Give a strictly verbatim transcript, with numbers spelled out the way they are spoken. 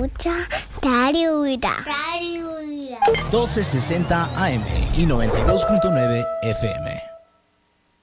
escucha Radio Vida. Radio Vida. doce sesenta A M y noventa y dos punto nueve F M.